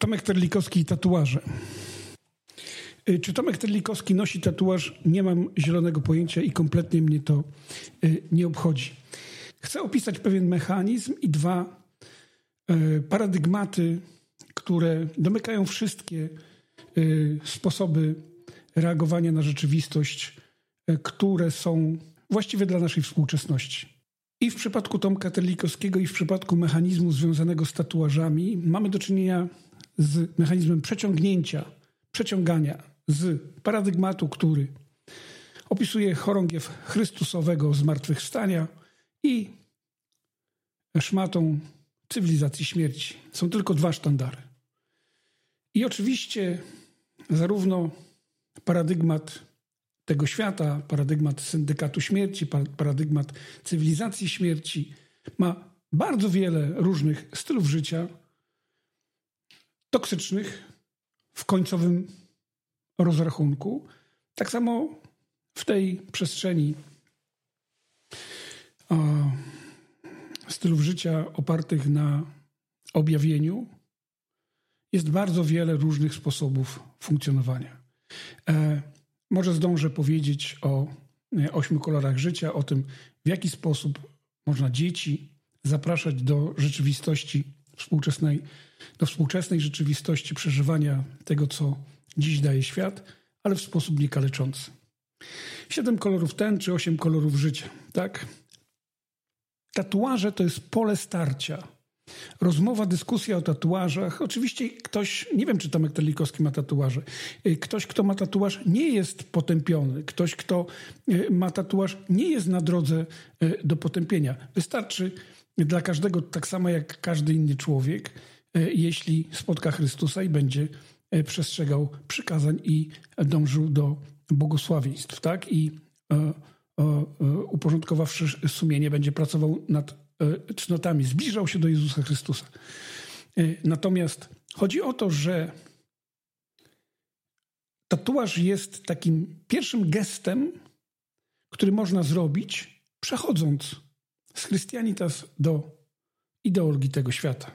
Tomek Terlikowski i tatuaże. Czy Tomek Terlikowski nosi tatuaż? Nie mam zielonego pojęcia i kompletnie mnie to nie obchodzi. Chcę opisać pewien mechanizm i dwa paradygmaty, które domykają wszystkie sposoby reagowania na rzeczywistość, które są właściwe dla naszej współczesności. I w przypadku Tomka Terlikowskiego, i w przypadku mechanizmu związanego z tatuażami mamy do czynienia z mechanizmem przeciągania z paradygmatu, który opisuje chorągiew Chrystusowego zmartwychwstania i szmatą cywilizacji śmierci. Są tylko dwa sztandary. I oczywiście zarówno paradygmat tego świata, paradygmat syndykatu śmierci, paradygmat cywilizacji śmierci ma bardzo wiele różnych stylów życia toksycznych w końcowym rozrachunku. Tak samo w tej przestrzeni stylów życia opartych na objawieniu jest bardzo wiele różnych sposobów funkcjonowania. Może zdążę powiedzieć o 8 kolorach życia, o tym, w jaki sposób można dzieci zapraszać do rzeczywistości współczesnej, do współczesnej rzeczywistości przeżywania tego, co dziś daje świat, ale w sposób niekaleczący. 7 kolorów tęczy, 8 kolorów życia, tak? Tatuaże to jest pole starcia. Rozmowa, dyskusja o tatuażach. Oczywiście ktoś, nie wiem, czy Tomek Terlikowski ma tatuaże, ktoś, kto ma tatuaż, nie jest potępiony. Ktoś, kto ma tatuaż, nie jest na drodze do potępienia. Wystarczy dla każdego, tak samo jak każdy inny człowiek, jeśli spotka Chrystusa i będzie przestrzegał przykazań i dążył do błogosławieństw, tak? I uporządkowawszy sumienie, będzie pracował nad cnotami, zbliżał się do Jezusa Chrystusa. Natomiast chodzi o to, że tatuaż jest takim pierwszym gestem, który można zrobić, przechodząc z Christianitas do ideologii tego świata.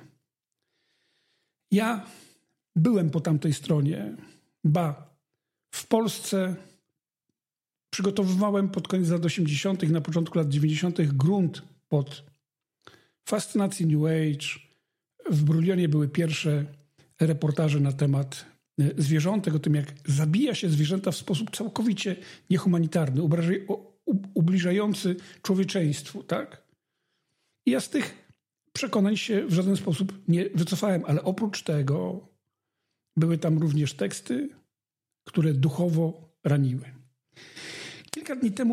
Ja byłem po tamtej stronie, w Polsce przygotowywałem pod koniec lat 80., na początku lat 90. grunt pod fascynację New Age. W Brulionie były pierwsze reportaże na temat zwierzątek, o tym, jak zabija się zwierzęta w sposób całkowicie niehumanitarny, ubliżający człowieczeństwu, tak? I ja z tych przekonań się w żaden sposób nie wycofałem, ale oprócz tego były tam również teksty, które duchowo raniły. Kilka dni temu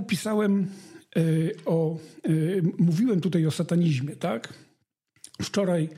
mówiłem tutaj o satanizmie, tak? Wczoraj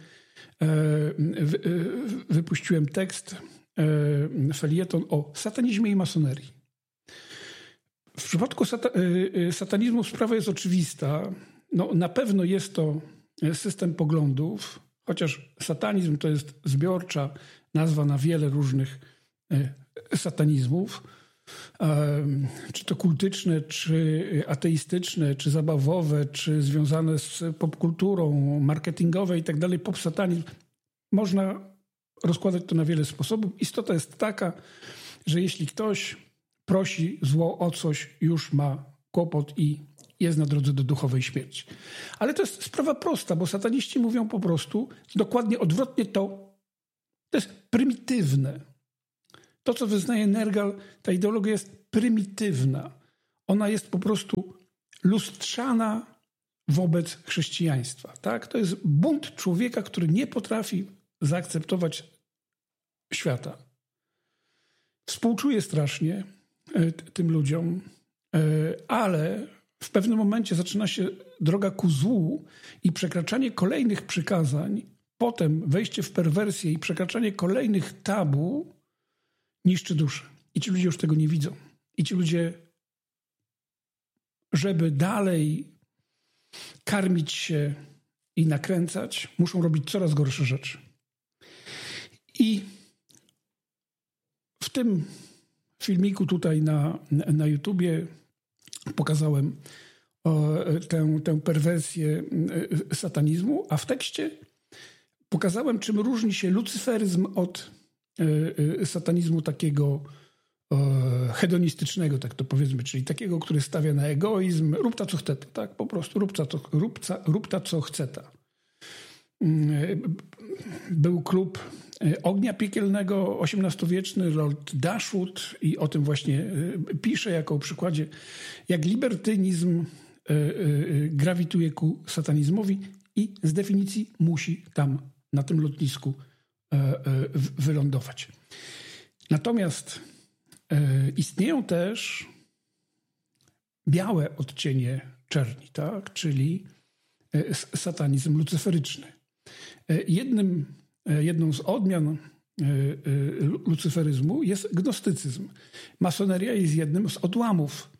wypuściłem tekst, felieton o satanizmie i masonerii. W przypadku satanizmu sprawa jest oczywista. No, na pewno jest to system poglądów, chociaż satanizm to jest zbiorcza nazwa na wiele różnych satanizmów, czy to kultyczne, czy ateistyczne, czy zabawowe, czy związane z popkulturą, marketingowe i tak dalej. Popsatanizm. Można rozkładać to na wiele sposobów. Istota jest taka, że jeśli ktoś prosi zło o coś, już ma kłopot i jest na drodze do duchowej śmierci. Ale to jest sprawa prosta, bo sataniści mówią po prostu dokładnie odwrotnie to jest prymitywne. To, co wyznaje Nergal, ta ideologia jest prymitywna. Ona jest po prostu lustrzana wobec chrześcijaństwa. Tak? To jest bunt człowieka, który nie potrafi zaakceptować świata. Współczuję strasznie tym ludziom, ale w pewnym momencie zaczyna się droga ku złu i przekraczanie kolejnych przykazań, potem wejście w perwersję i przekraczanie kolejnych tabu niszczy duszę. I ci ludzie już tego nie widzą. I ci ludzie, żeby dalej karmić się i nakręcać, muszą robić coraz gorsze rzeczy. I w tym filmiku tutaj na YouTubie pokazałem tę perwersję satanizmu, a w tekście Pokazałem, czym różni się lucyferyzm od satanizmu takiego hedonistycznego, tak to powiedzmy, czyli takiego, który stawia na egoizm, rób ta co chce, tak, po prostu rób ta co chce. Był klub ognia piekielnego, XVIII-wieczny, Lord Dashwood, i o tym właśnie pisze jako przykładzie, jak libertynizm grawituje ku satanizmowi i z definicji musi tam na tym lotnisku wylądować. Natomiast istnieją też białe odcienie czerni, tak? Czyli satanizm lucyferyczny. Jedną z odmian lucyferyzmu jest gnostycyzm. Masoneria jest jednym z odłamów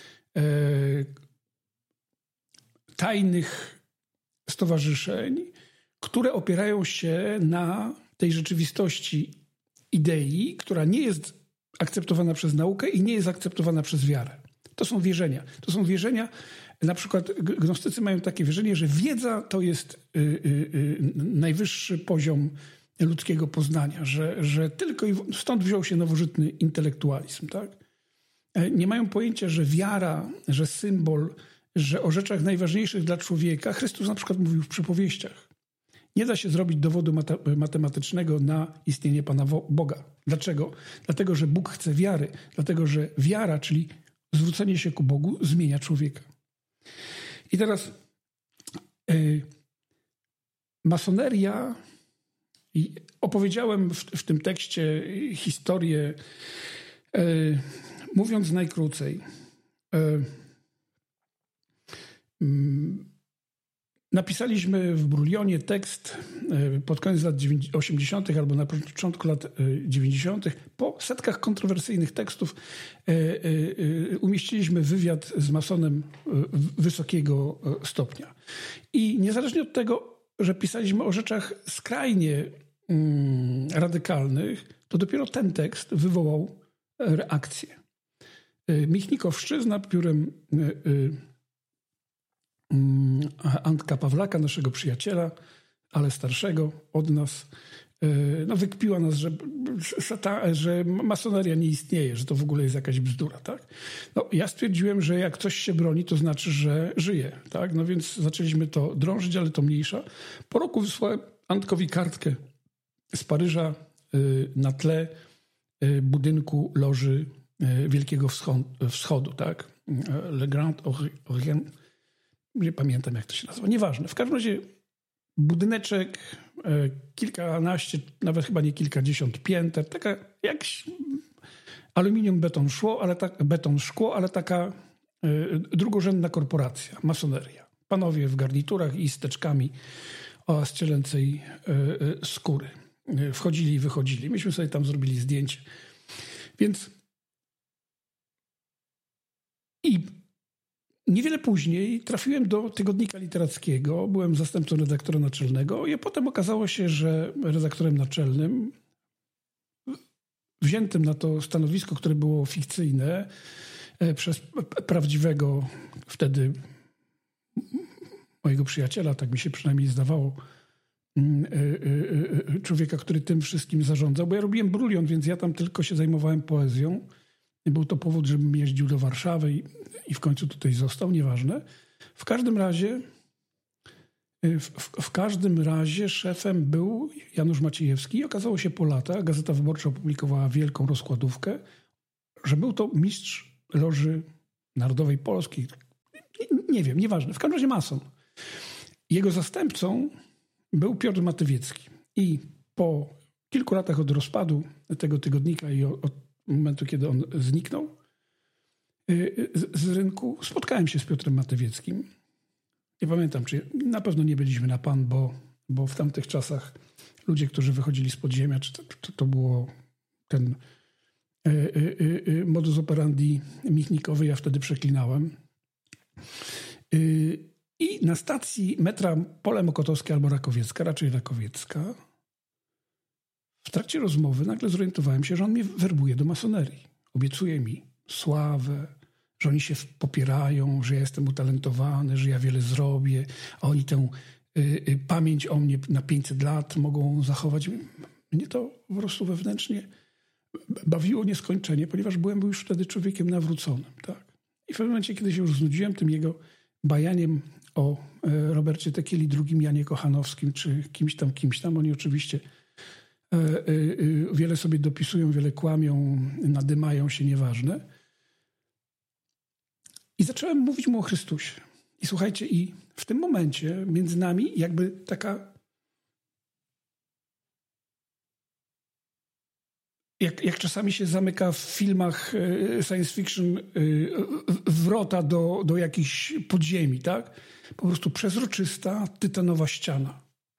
tajnych stowarzyszeń, które opierają się na tej rzeczywistości idei, która nie jest akceptowana przez naukę i nie jest akceptowana przez wiarę. To są wierzenia. Na przykład gnostycy mają takie wierzenie, że wiedza to jest najwyższy poziom ludzkiego poznania, że tylko i stąd wziął się nowożytny intelektualizm. Tak? Nie mają pojęcia, że wiara, że symbol, że o rzeczach najważniejszych dla człowieka, Chrystus na przykład mówił w przypowieściach, nie da się zrobić dowodu matematycznego na istnienie Pana Boga. Dlaczego? Dlatego, że Bóg chce wiary. Dlatego, że wiara, czyli zwrócenie się ku Bogu, zmienia człowieka. I teraz masoneria, i opowiedziałem w tym tekście historię, mówiąc najkrócej, napisaliśmy w Brulionie tekst pod koniec lat 80. albo na początku lat 90. Po setkach kontrowersyjnych tekstów umieściliśmy wywiad z masonem wysokiego stopnia. I niezależnie od tego, że pisaliśmy o rzeczach skrajnie radykalnych, to dopiero ten tekst wywołał reakcję. Michnikowszczyzna piórem Antka Pawlaka, naszego przyjaciela, ale starszego od nas, wykpiła nas, że masoneria nie istnieje, że to w ogóle jest jakaś bzdura. Tak? Ja stwierdziłem, że jak coś się broni, to znaczy, że żyje. Tak? No więc zaczęliśmy to drążyć, ale to mniejsza. Po roku wysłałem Antkowi kartkę z Paryża na tle budynku Loży Wielkiego Wschodu. Tak? Le Grand Orient. Nie pamiętam, jak to się nazywa. Nieważne. W każdym razie budyneczek, kilkanaście, nawet chyba nie kilkadziesiąt pięter, taka jak aluminium, beton, szkło, ale taka drugorzędna korporacja, masoneria. Panowie w garniturach i z teczkami o ścielęcej skóry. Wchodzili i wychodzili. Myśmy sobie tam zrobili zdjęcie. Więc niewiele później trafiłem do tygodnika literackiego, byłem zastępcą redaktora naczelnego i potem okazało się, że redaktorem naczelnym, wziętym na to stanowisko, które było fikcyjne przez prawdziwego wtedy mojego przyjaciela, tak mi się przynajmniej zdawało, człowieka, który tym wszystkim zarządzał, bo ja robiłem Brulion, więc ja tam tylko się zajmowałem poezją. Był to powód, żebym jeździł do Warszawy i w końcu tutaj został, nieważne. W każdym razie szefem był Janusz Maciejewski i okazało się po latach, Gazeta Wyborcza opublikowała wielką rozkładówkę, że był to mistrz Loży Narodowej Polskiej. Nie wiem, nieważne. W każdym razie mason. Jego zastępcą był Piotr Matywiecki. I po kilku latach od rozpadu tego tygodnika i od momentu, kiedy on zniknął z rynku, spotkałem się z Piotrem Matywieckim. Nie pamiętam, czy na pewno nie byliśmy na pan, bo w tamtych czasach ludzie, którzy wychodzili z podziemia, czy to było ten modus operandi michnikowy, ja wtedy przeklinałem. I na stacji metra Pole Mokotowskie albo Rakowiecka, raczej Rakowiecka, w trakcie rozmowy nagle zorientowałem się, że on mnie werbuje do masonerii. Obiecuje mi sławę, że oni się popierają, że ja jestem utalentowany, że ja wiele zrobię, a oni tę pamięć o mnie na 500 lat mogą zachować. Mnie to po prostu wewnętrznie bawiło nieskończenie, ponieważ byłem już wtedy człowiekiem nawróconym. Tak? I w pewnym momencie, kiedy się już znudziłem tym jego bajaniem o Robercie Tekieli, drugim Janie Kochanowskim, czy kimś tam, oni oczywiście wiele sobie dopisują, wiele kłamią, nadymają się, nieważne. I zacząłem mówić mu o Chrystusie. I słuchajcie, i w tym momencie między nami jakby taka, jak czasami się zamyka w filmach science fiction wrota do jakichś podziemi, tak? Po prostu przezroczysta, tytanowa ściana.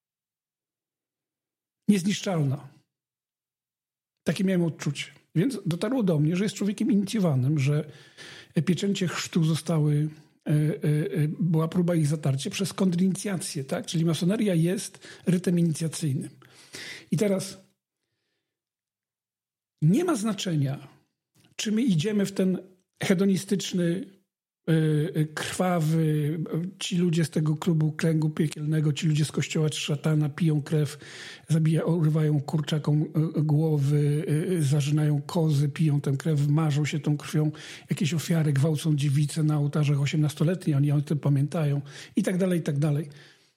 Niezniszczalna. Takie miałem odczucie. Więc dotarło do mnie, że jest człowiekiem inicjowanym, że pieczęcie chrztu była próba ich zatarcia przez kontrinicjację, tak? Czyli masoneria jest rytem inicjacyjnym. I teraz nie ma znaczenia, czy my idziemy w ten hedonistyczny, krwawy, ci ludzie z tego klubu kręgu piekielnego, ci ludzie z kościoła czy szatana piją krew, urywają kurczakom głowy, zarzynają kozy, piją tę krew, marzą się tą krwią, jakieś ofiary, gwałcą dziewice na ołtarzach 18-letniej, oni o tym pamiętają i tak dalej, i tak dalej.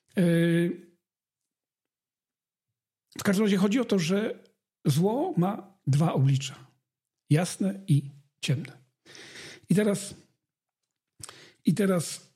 W każdym razie chodzi o to, że zło ma dwa oblicza. Jasne i ciemne. I teraz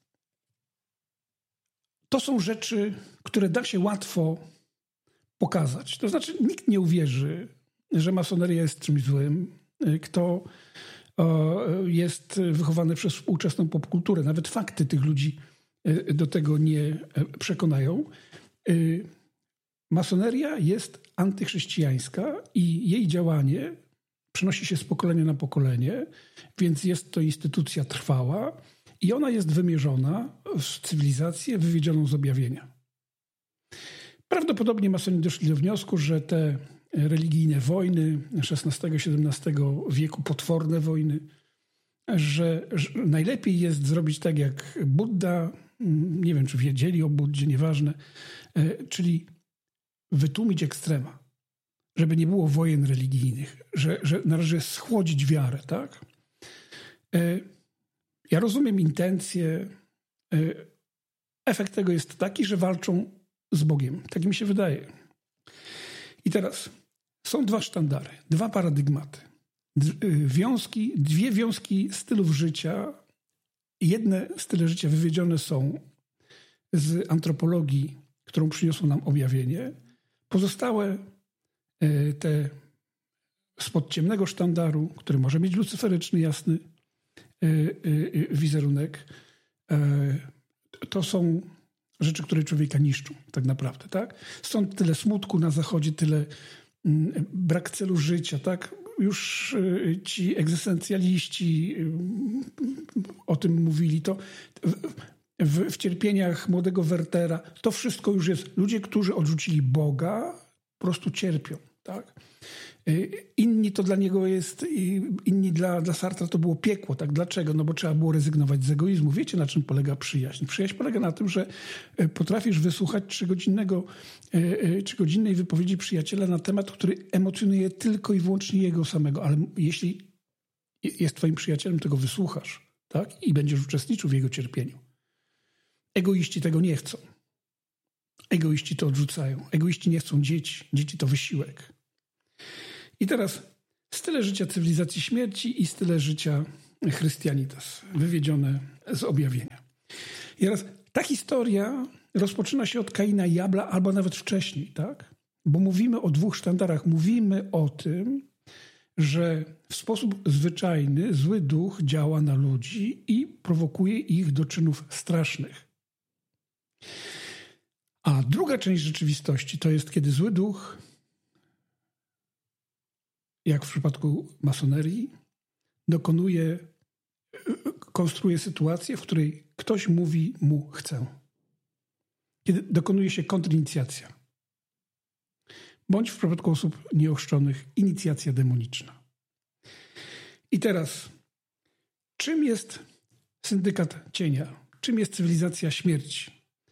to są rzeczy, które da się łatwo pokazać. To znaczy nikt nie uwierzy, że masoneria jest czymś złym. Kto jest wychowany przez współczesną popkulturę. Nawet fakty tych ludzi do tego nie przekonają. Masoneria jest antychrześcijańska i jej działanie przenosi się z pokolenia na pokolenie, więc jest to instytucja trwała i ona jest wymierzona w cywilizację wywiedzioną z objawienia. Prawdopodobnie masoni doszli do wniosku, że te religijne wojny XVI-XVII wieku, potworne wojny, że najlepiej jest zrobić tak jak Budda, nie wiem czy wiedzieli o Buddzie, nieważne, czyli wytłumić ekstrema, żeby nie było wojen religijnych, że należy schłodzić wiarę, tak? Ja rozumiem intencje. Efekt tego jest taki, że walczą z Bogiem. Tak mi się wydaje. I teraz są dwa sztandary, dwa paradygmaty. Dwie wiązki stylów życia. Jedne style życia wywiedzione są z antropologii, którą przyniosło nam objawienie. Pozostałe te spod ciemnego sztandaru, który może mieć lucyferyczny, jasny wizerunek, to są rzeczy, które człowieka niszczą tak naprawdę, tak? Stąd tyle smutku na Zachodzie, tyle brak celu życia, tak? Już ci egzystencjaliści o tym mówili, to w cierpieniach młodego Wertera, to wszystko już jest. Ludzie, którzy odrzucili Boga, po prostu cierpią, tak? Inni to dla niego jest, inni dla Sartra to było piekło, tak? Dlaczego? No bo trzeba było rezygnować z egoizmu. Wiecie, na czym polega przyjaźń? Przyjaźń polega na tym, że potrafisz wysłuchać trzygodzinnej wypowiedzi przyjaciela na temat, który emocjonuje tylko i wyłącznie jego samego, ale jeśli jest twoim przyjacielem, to go wysłuchasz, tak? I będziesz uczestniczył w jego cierpieniu. Egoiści tego nie chcą. Egoiści to odrzucają. Egoiści nie chcą dzieci. Dzieci to wysiłek. I teraz style życia cywilizacji śmierci i style życia Christianitas, wywiedzione z objawienia. I teraz ta historia rozpoczyna się od Kaina i Abla, albo nawet wcześniej, tak? Bo mówimy o dwóch sztandarach. Mówimy o tym, że w sposób zwyczajny zły duch działa na ludzi i prowokuje ich do czynów strasznych. A druga część rzeczywistości to jest, kiedy zły duch, jak w przypadku masonerii, konstruuje sytuację, w której ktoś mówi mu chcę. Kiedy dokonuje się kontrinicjacja. Bądź w przypadku osób nieochrzczonych inicjacja demoniczna. I teraz, czym jest syndykat cienia? Czym jest cywilizacja śmierci?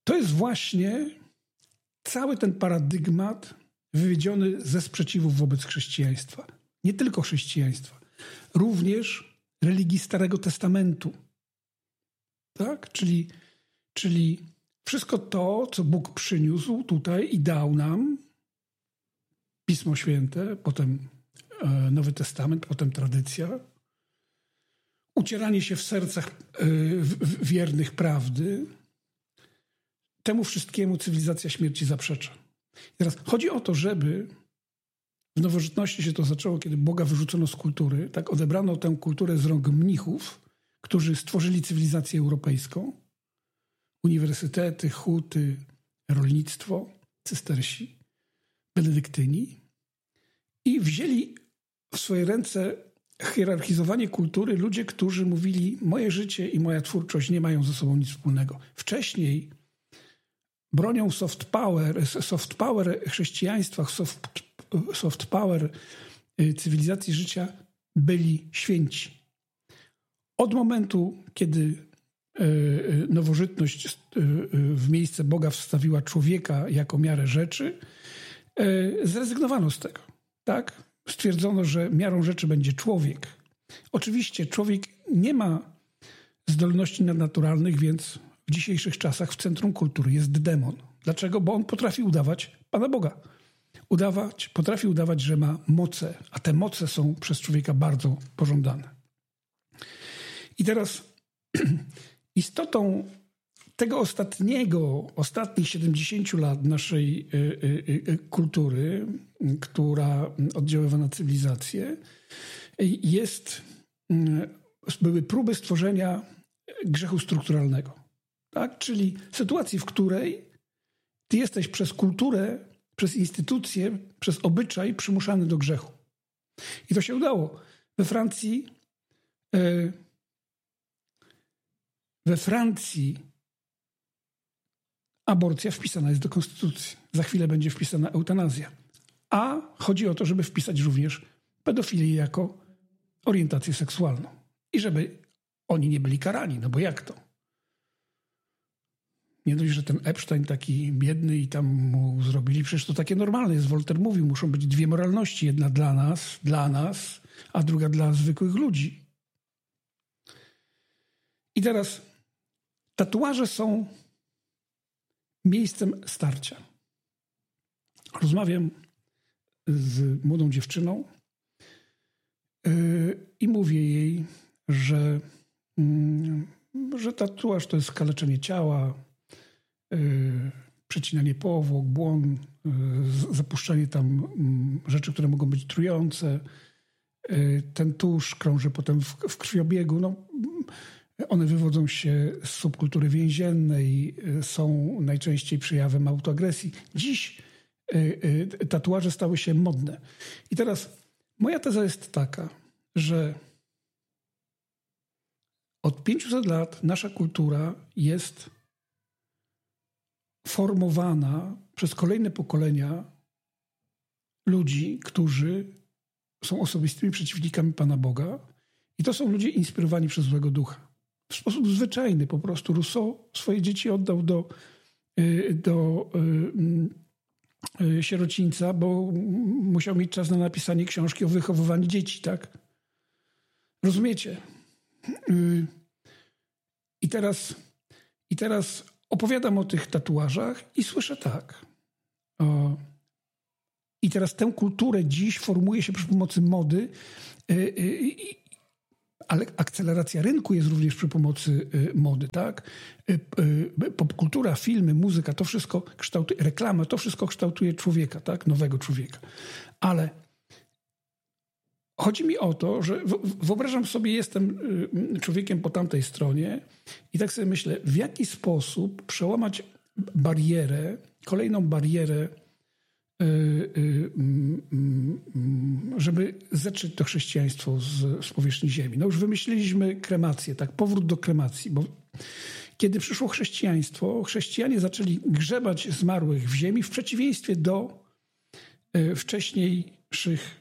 to jest właśnie cały ten paradygmat wywiedziony ze sprzeciwów wobec chrześcijaństwa. Nie tylko chrześcijaństwa, również religii Starego Testamentu. Tak? Czyli wszystko to, co Bóg przyniósł tutaj i dał nam, Pismo Święte, potem Nowy Testament, potem tradycja, ucieranie się w sercach wiernych prawdy, temu wszystkiemu cywilizacja śmierci zaprzecza. I teraz chodzi o to, żeby w nowożytności się to zaczęło, kiedy Boga wyrzucono z kultury, tak odebrano tę kulturę z rąk mnichów, którzy stworzyli cywilizację europejską, uniwersytety, huty, rolnictwo, cystersi, benedyktyni i wzięli w swoje ręce hierarchizowanie kultury ludzie, którzy mówili: moje życie i moja twórczość nie mają ze sobą nic wspólnego. Wcześniej bronią soft power chrześcijaństwa, soft power cywilizacji życia byli święci. Od momentu, kiedy nowożytność w miejsce Boga wstawiła człowieka jako miarę rzeczy, zrezygnowano z tego. Tak? Stwierdzono, że miarą rzeczy będzie człowiek. Oczywiście człowiek nie ma zdolności nadnaturalnych, więc w dzisiejszych czasach w centrum kultury jest demon. Dlaczego? Bo on potrafi udawać Pana Boga. Potrafi udawać, że ma moce, a te moce są przez człowieka bardzo pożądane. I teraz istotą tego ostatnich 70 lat naszej kultury, która oddziaływa na cywilizację, były próby stworzenia grzechu strukturalnego. Tak? Czyli sytuacji, w której ty jesteś przez kulturę, przez instytucje, przez obyczaj przymuszany do grzechu. I to się udało. We Francji aborcja wpisana jest do konstytucji. Za chwilę będzie wpisana eutanazja. A chodzi o to, żeby wpisać również pedofilię jako orientację seksualną. I żeby oni nie byli karani. No bo jak to? Nie dość, że ten Epstein taki biedny i tam mu zrobili, przecież to takie normalne jest. Wolter mówił, muszą być dwie moralności. Jedna dla nas, a druga dla zwykłych ludzi. I teraz tatuaże są miejscem starcia. Rozmawiam z młodą dziewczyną i mówię jej, że tatuaż to jest skaleczenie ciała, przecinanie powłok, błon, zapuszczanie tam rzeczy, które mogą być trujące. Ten tusz krąży potem w krwiobiegu. No, one wywodzą się z subkultury więziennej, są najczęściej przejawem autoagresji. Dziś tatuaże stały się modne. I teraz moja teza jest taka, że od 500 lat nasza kultura jest formowana przez kolejne pokolenia ludzi, którzy są osobistymi przeciwnikami Pana Boga. I to są ludzie inspirowani przez złego ducha. W sposób zwyczajny po prostu Rousseau swoje dzieci oddał do sierocińca, bo musiał mieć czas na napisanie książki o wychowywaniu dzieci, tak? Rozumiecie? I teraz opowiadam o tych tatuażach i słyszę tak. I teraz tę kulturę dziś formuje się przy pomocy mody, ale akceleracja rynku jest również przy pomocy mody, tak? Popkultura, filmy, muzyka, to wszystko kształtuje, reklama, to wszystko kształtuje człowieka, tak? Nowego człowieka. Ale chodzi mi o to, że wyobrażam sobie, jestem człowiekiem po tamtej stronie i tak sobie myślę, w jaki sposób przełamać barierę, kolejną barierę, żeby zetrzeć to chrześcijaństwo z powierzchni ziemi. No już wymyśliliśmy kremację, tak, powrót do kremacji, bo kiedy przyszło chrześcijaństwo, chrześcijanie zaczęli grzebać zmarłych w ziemi w przeciwieństwie do wcześniejszych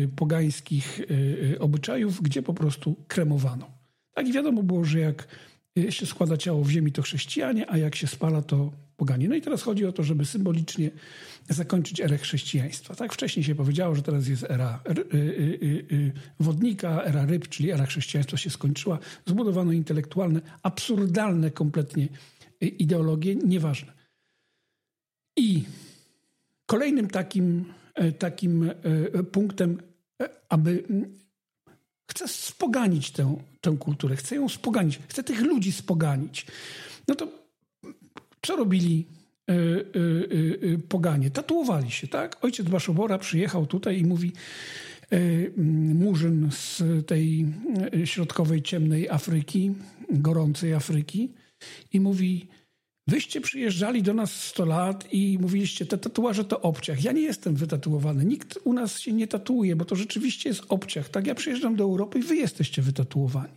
pogańskich obyczajów, gdzie po prostu kremowano. Tak i wiadomo było, że jak się składa ciało w ziemi, to chrześcijanie, a jak się spala, to poganie. No i teraz chodzi o to, żeby symbolicznie zakończyć erę chrześcijaństwa. Tak? Wcześniej się powiedziało, że teraz jest era wodnika, era ryb, czyli era chrześcijaństwa się skończyła. Zbudowano intelektualne, absurdalne kompletnie ideologie, nieważne. I kolejnym takim punktem, aby chcę spoganić tę kulturę, chcę ją spoganić, chcę tych ludzi spoganić. No to co robili poganie? Tatuowali się, tak? Ojciec Baszobora przyjechał tutaj i mówi, murzyn z tej środkowej, ciemnej Afryki, gorącej Afryki i mówi, wyście przyjeżdżali do nas 100 lat i mówiliście, te tatuaże to obciach. Ja nie jestem wytatuowany. Nikt u nas się nie tatuuje, bo to rzeczywiście jest obciach. Tak, ja przyjeżdżam do Europy i wy jesteście wytatuowani.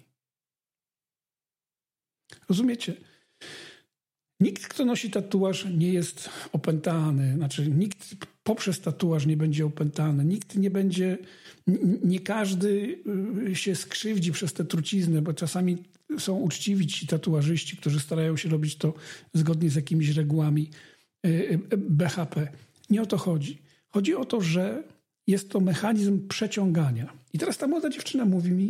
Rozumiecie? Nikt, kto nosi tatuaż, nie jest opętany. Znaczy, nikt poprzez tatuaż nie będzie opętany. Nikt nie będzie, nie każdy się skrzywdzi przez tę truciznę, bo czasami są uczciwi ci tatuażyści, którzy starają się robić to zgodnie z jakimiś regułami BHP. Nie o to chodzi. Chodzi o to, że jest to mechanizm przeciągania. I teraz ta młoda dziewczyna mówi mi,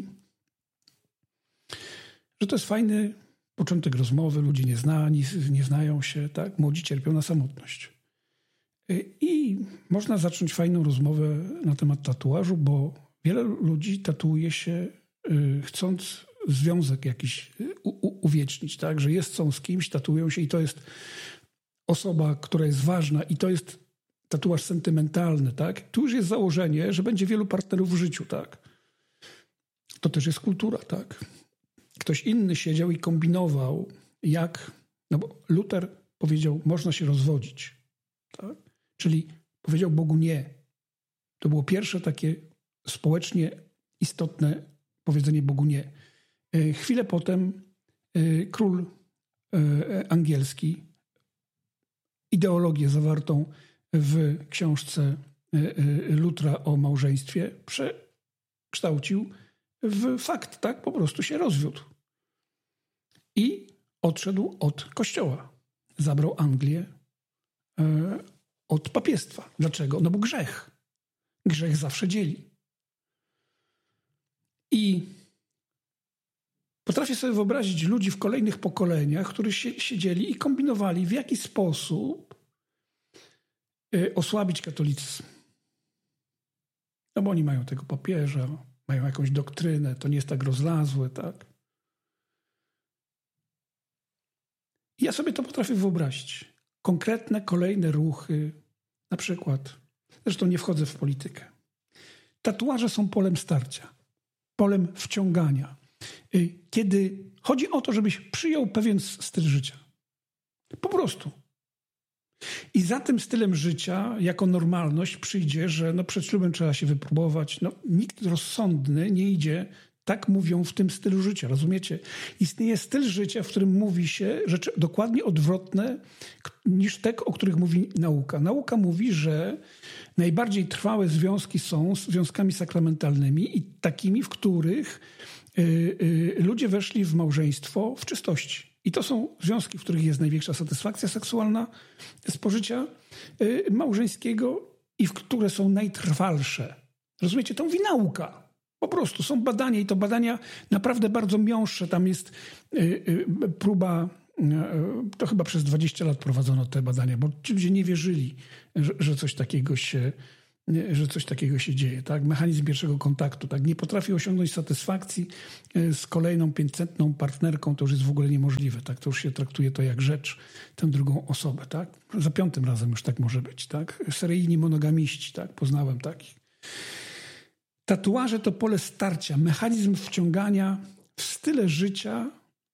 że to jest fajny początek rozmowy, ludzie nie znają się, tak? Młodzi cierpią na samotność. I można zacząć fajną rozmowę na temat tatuażu, bo wiele ludzi tatuuje się chcąc związek jakiś uwiecznić, tak? Że są z kimś, tatuują się i to jest osoba, która jest ważna i to jest tatuaż sentymentalny, tak? Tu już jest założenie, że będzie wielu partnerów w życiu, tak? To też jest kultura, tak? Ktoś inny siedział i kombinował, no bo Luter powiedział, można się rozwodzić, tak? Czyli powiedział Bogu nie. To było pierwsze takie społecznie istotne powiedzenie Bogu nie. Chwilę potem król angielski ideologię zawartą w książce Lutra o małżeństwie przekształcił w fakt, tak? Po prostu się rozwiódł. I odszedł od kościoła. Zabrał Anglię od papiestwa. Dlaczego? No bo grzech. Grzech zawsze dzieli. I potrafię sobie wyobrazić ludzi w kolejnych pokoleniach, którzy siedzieli i kombinowali, w jaki sposób osłabić katolicyzm. No bo oni mają tego papieża, mają jakąś doktrynę, to nie jest tak rozlazłe, tak? I ja sobie to potrafię wyobrazić. Konkretne, kolejne ruchy, na przykład, zresztą nie wchodzę w politykę. Tatuaże są polem starcia, polem wciągania. Kiedy chodzi o to, żebyś przyjął pewien styl życia. Po prostu. I za tym stylem życia, jako normalność, przyjdzie, że no przed ślubem trzeba się wypróbować. No, nikt rozsądny nie idzie, tak mówią, w tym stylu życia, rozumiecie? Istnieje styl życia, w którym mówi się rzeczy dokładnie odwrotne niż te, o których mówi nauka. Nauka mówi, że najbardziej trwałe związki są związkami sakramentalnymi i takimi, w których ludzie weszli w małżeństwo w czystości. I to są związki, w których jest największa satysfakcja seksualna z pożycia małżeńskiego i w które są najtrwalsze. Rozumiecie? To mówi nauka. Po prostu są badania i to badania naprawdę bardzo miąższe. Tam jest próba, to chyba przez 20 lat prowadzono te badania, bo ci ludzie nie wierzyli, że coś takiego się dzieje. Tak? Mechanizm pierwszego kontaktu. Tak? Nie potrafi osiągnąć satysfakcji z kolejną 500 partnerką, to już jest w ogóle niemożliwe. Tak? To już się traktuje to jak rzecz, tę drugą osobę. Tak? Za 5. razem już tak może być. Tak? Seryjni monogamiści, tak? Poznałem takich. Tatuaże to pole starcia, mechanizm wciągania w style życia,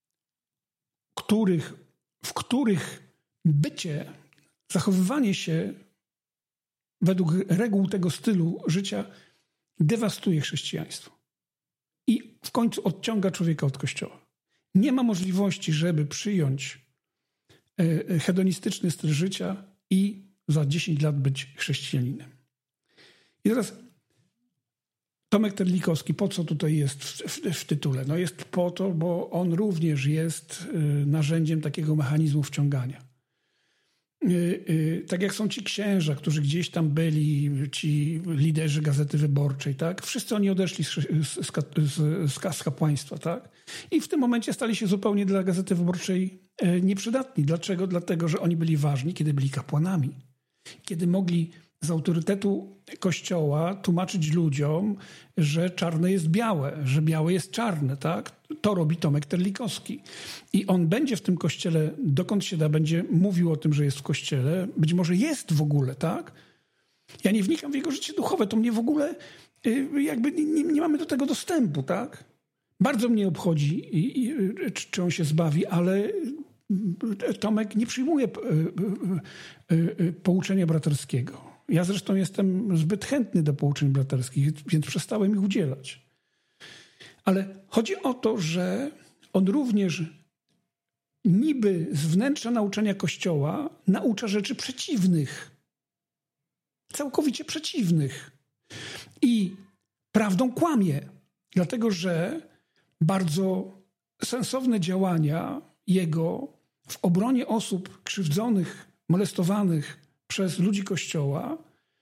w których bycie, zachowywanie się według reguł tego stylu życia dewastuje chrześcijaństwo. I w końcu odciąga człowieka od Kościoła. Nie ma możliwości, żeby przyjąć hedonistyczny styl życia i za 10 lat być chrześcijaninem. I teraz Tomek Terlikowski, po co tutaj jest w tytule? No jest po to, bo on również jest narzędziem takiego mechanizmu wciągania. Tak jak są ci księża, którzy gdzieś tam byli, ci liderzy Gazety Wyborczej, tak? Wszyscy oni odeszli z kapłaństwa, tak? I w tym momencie stali się zupełnie dla Gazety Wyborczej nieprzydatni. Dlaczego? Dlatego, że oni byli ważni, kiedy byli kapłanami. Kiedy mogli z autorytetu Kościoła tłumaczyć ludziom, że czarne jest białe, że białe jest czarne, tak? To robi Tomek Terlikowski. I on będzie w tym kościele, dokąd się da, będzie mówił o tym, że jest w kościele. Być może jest w ogóle, tak? Ja nie wnikam w jego życie duchowe, to mnie w ogóle jakby nie mamy do tego dostępu, tak? Bardzo mnie obchodzi, czy on się zbawi, ale Tomek nie przyjmuje pouczenia braterskiego. Ja zresztą jestem zbyt chętny do pouczeń braterskich, więc przestałem ich udzielać. Ale chodzi o to, że on również niby z wnętrza nauczania Kościoła naucza rzeczy przeciwnych. Całkowicie przeciwnych. I prawdą kłamie. Dlatego, że bardzo sensowne działania jego w obronie osób krzywdzonych, molestowanych przez ludzi Kościoła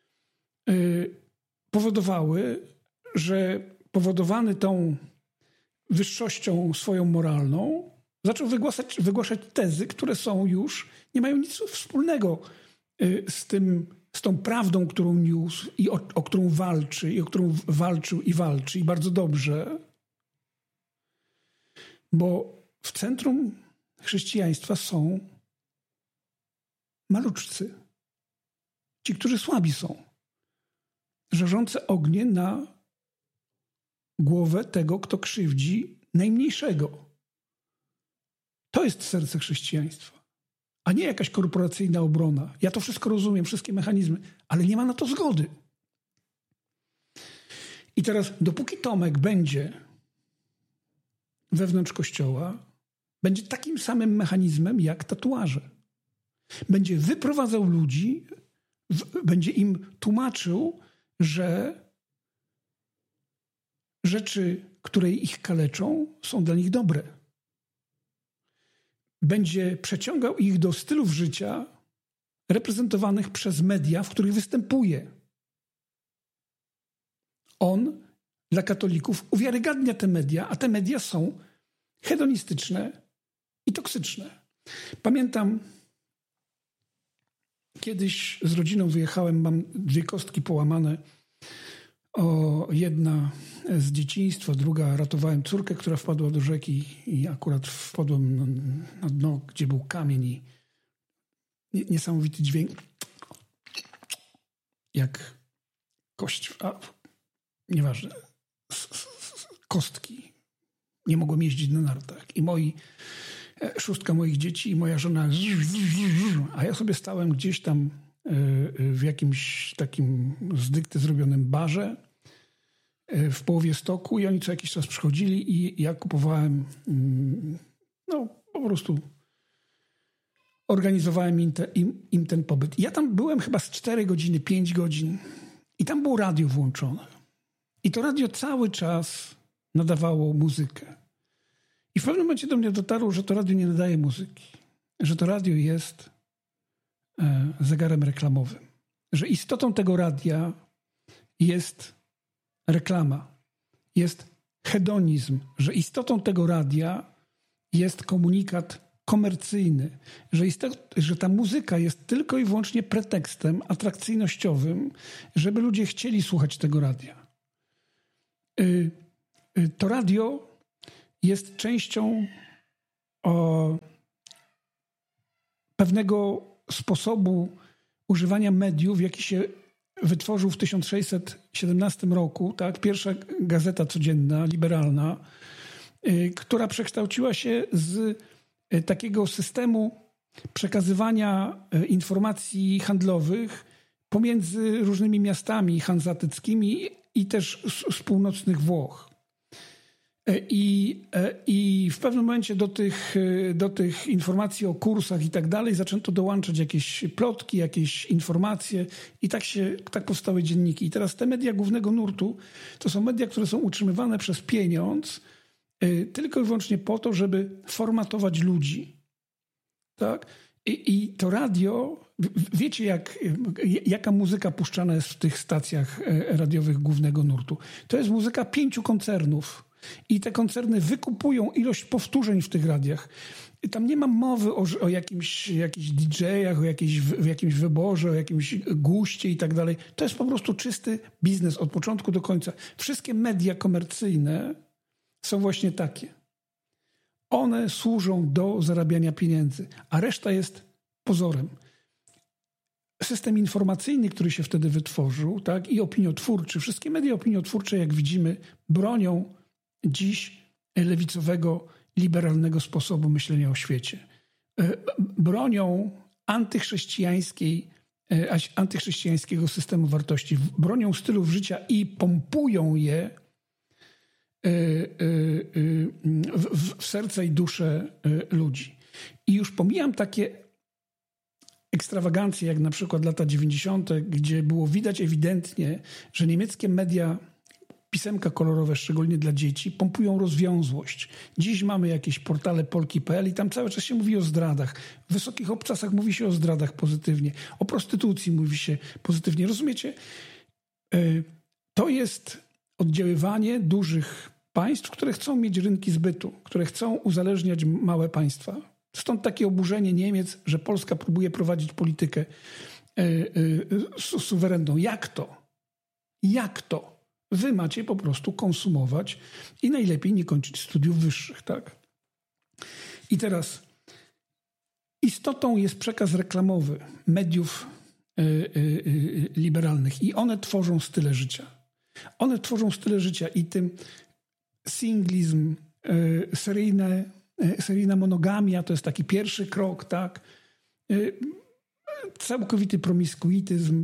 powodowały, że powodowany tą wyższością swoją moralną zaczął wygłaszać tezy, które są już, nie mają nic wspólnego z tą prawdą, którą niósł i o którą walczy, i o którą walczył i walczy, i bardzo dobrze. Bo w centrum chrześcijaństwa są maluczcy. Ci, którzy słabi są. Żarzące ognie na głowę tego, kto krzywdzi najmniejszego. To jest serce chrześcijaństwa. A nie jakaś korporacyjna obrona. Ja to wszystko rozumiem, wszystkie mechanizmy, ale nie ma na to zgody. I teraz, dopóki Tomek będzie wewnątrz Kościoła, będzie takim samym mechanizmem jak tatuaże. Będzie wyprowadzał ludzi, będzie im tłumaczył, że rzeczy, które ich kaleczą, są dla nich dobre. Będzie przeciągał ich do stylów życia reprezentowanych przez media, w których występuje. On dla katolików uwiarygadnia te media, a te media są hedonistyczne i toksyczne. Pamiętam, kiedyś z rodziną wyjechałem, mam 2 kostki połamane. Jedna z dzieciństwa, druga ratowałem córkę, która wpadła do rzeki i akurat wpadłem na dno, gdzie był kamień i niesamowity dźwięk, jak kość, nieważne, kostki. Nie mogłem jeździć na nartach. I 6 moich dzieci i moja żona, a ja sobie stałem gdzieś tam w jakimś takim z dykty zrobionym barze w połowie stoku i oni co jakiś czas przychodzili i ja kupowałem, po prostu organizowałem im ten pobyt. Ja tam byłem chyba z 4 godziny, 5 godzin i tam było radio włączone. I to radio cały czas nadawało muzykę. I w pewnym momencie do mnie dotarło, że to radio nie nadaje muzyki. Że to radio jest zegarem reklamowym. Że istotą tego radia jest reklama. Jest hedonizm. Że istotą tego radia jest komunikat komercyjny. Że ta muzyka jest tylko i wyłącznie pretekstem atrakcyjnościowym, żeby ludzie chcieli słuchać tego radia. To radio jest częścią pewnego sposobu używania mediów, jaki się wytworzył w 1617 roku. Tak? Pierwsza gazeta codzienna, liberalna, która przekształciła się z takiego systemu przekazywania informacji handlowych pomiędzy różnymi miastami hanzatyckimi i też z północnych Włoch. I w pewnym momencie do tych informacji o kursach i tak dalej zaczęto dołączać jakieś plotki, jakieś informacje i tak powstały dzienniki. I teraz te media głównego nurtu to są media, które są utrzymywane przez pieniądz tylko i wyłącznie po to, żeby formatować ludzi. Tak? I to radio, wiecie jaka muzyka puszczana jest w tych stacjach radiowych głównego nurtu? To jest muzyka 5 koncernów. I te koncerny wykupują ilość powtórzeń w tych radiach. I tam nie ma mowy o jakichś DJ-ach, o jakimś wyborze, o jakimś guście i tak dalej. To jest po prostu czysty biznes od początku do końca. Wszystkie media komercyjne są właśnie takie. One służą do zarabiania pieniędzy, a reszta jest pozorem. System informacyjny, który się wtedy wytworzył, tak, i opiniotwórczy, wszystkie media opiniotwórcze, jak widzimy, bronią dziś lewicowego, liberalnego sposobu myślenia o świecie. Bronią antychrześcijańskiego systemu wartości, bronią stylów życia i pompują je w serce i duszę ludzi. I już pomijam takie ekstrawagancje, jak na przykład lata 90., gdzie było widać ewidentnie, że niemieckie media, pisemka kolorowe, szczególnie dla dzieci, pompują rozwiązłość. Dziś mamy jakieś portale polki.pl i tam cały czas się mówi o zdradach. W wysokich obcasach mówi się o zdradach pozytywnie. O prostytucji mówi się pozytywnie. Rozumiecie? To jest oddziaływanie dużych państw, które chcą mieć rynki zbytu, które chcą uzależniać małe państwa. Stąd takie oburzenie Niemiec, że Polska próbuje prowadzić politykę suwerenną. Jak to? Jak to? Wy macie po prostu konsumować i najlepiej nie kończyć studiów wyższych, tak? I teraz istotą jest przekaz reklamowy mediów liberalnych i one tworzą style życia. One tworzą style życia i tym singlizm, seryjna monogamia to jest taki pierwszy krok, tak? Całkowity promiskuityzm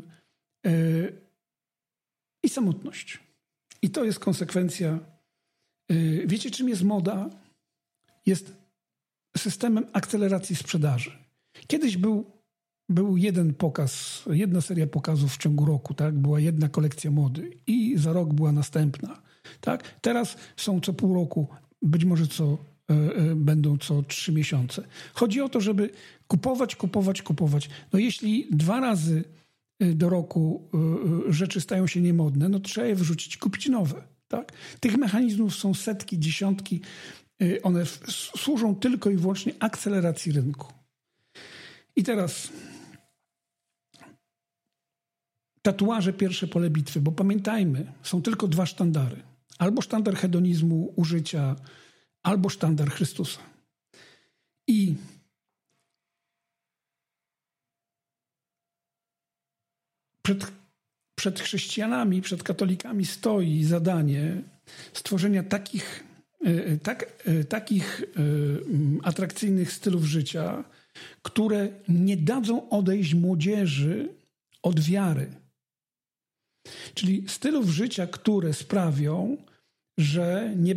i samotność. I to jest konsekwencja. Wiecie, czym jest moda? Jest systemem akceleracji sprzedaży. Kiedyś był jeden pokaz, jedna seria pokazów w ciągu roku, tak? Była jedna kolekcja mody i za rok była następna, tak? Teraz są co pół roku, być może będą co 3 miesiące. Chodzi o to, żeby kupować. No jeśli 2 razy do roku rzeczy stają się niemodne, no trzeba je wyrzucić i kupić nowe. Tak? Tych mechanizmów są setki, dziesiątki. One służą tylko i wyłącznie akceleracji rynku. I teraz tatuaże, pierwsze pole bitwy, bo pamiętajmy, są tylko 2 sztandary. Albo sztandar hedonizmu, użycia, albo sztandar Chrystusa. I przed chrześcijanami, przed katolikami stoi zadanie stworzenia takich atrakcyjnych stylów życia, które nie dadzą odejść młodzieży od wiary. Czyli stylów życia, które sprawią, że nie